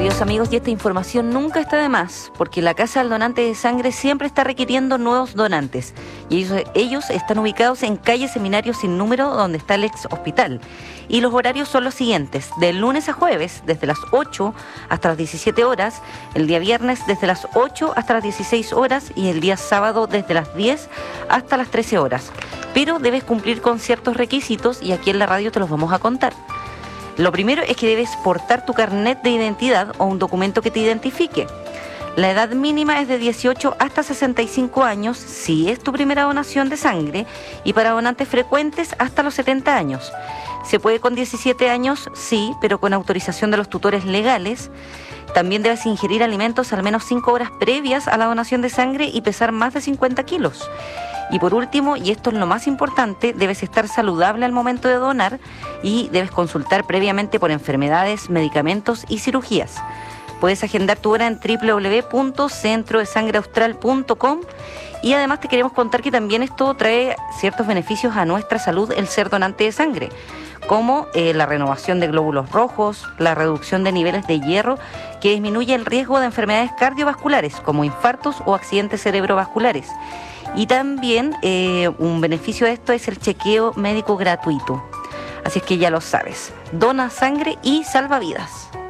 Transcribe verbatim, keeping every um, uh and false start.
Queridos amigos, y esta información nunca está de más, porque la Casa del Donante de Sangre siempre está requiriendo nuevos donantes. Y ellos, ellos están ubicados en calle Seminario Sin Número, donde está el ex hospital. Y los horarios son los siguientes: del lunes a jueves, desde las ocho hasta las diecisiete horas, el día viernes desde las ocho hasta las dieciséis horas y el día sábado desde las diez hasta las trece horas. Pero debes cumplir con ciertos requisitos y aquí en la radio te los vamos a contar. Lo primero es que debes portar tu carnet de identidad o un documento que te identifique. La edad mínima es de dieciocho hasta sesenta y cinco años si es tu primera donación de sangre, y para donantes frecuentes hasta los setenta años. Se puede con diecisiete años, sí, pero con autorización de los tutores legales. También debes ingerir alimentos al menos cinco horas previas a la donación de sangre y pesar más de cincuenta kilos. Y por último, y esto es lo más importante, debes estar saludable al momento de donar y debes consultar previamente por enfermedades, medicamentos y cirugías. Puedes agendar tu hora en doble u doble u doble u punto centro de sangre austral punto com, y además te queremos contar que también esto trae ciertos beneficios a nuestra salud, el ser donante de sangre, como eh, la renovación de glóbulos rojos, la reducción de niveles de hierro, que disminuye el riesgo de enfermedades cardiovasculares como infartos o accidentes cerebrovasculares. Y también eh, un beneficio de esto es el chequeo médico gratuito. Así es que ya lo sabes, dona sangre y salva vidas.